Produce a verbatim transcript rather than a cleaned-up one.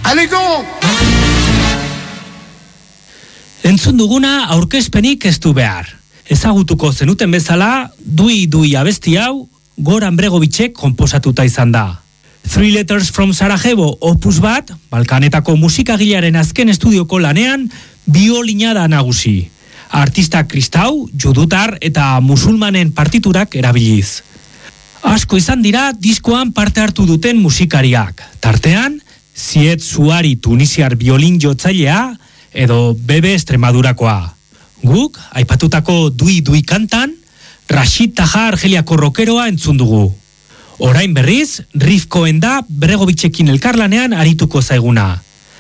Allez go! Entzun duguna aurkezpenik ez du behar. Ezagutuko zenuten bezala, Dui Dui abesti hau, Goran Bregovicek konposatuta izan da. Three Letters from Sarajevo opus bat, Balkanetako musikagilearen azken estudioko lanean, biolina da nagusi. Artista kristau, judutar eta musulmanen partiturak erabiliz. Asko izan dira diskoan parte hartu duten musikariak. Tartean, Ziet Zuari tunisiar biolin jotzailea edo Bebe Estremadurakoa. Guk, aipatutako Dui Dui kantan, Rashid Taha Argeliako rockeroa entzun dugu. Orain berriz, Rifkoen da Bregoviczekin elkarlanean arituko zaiguna.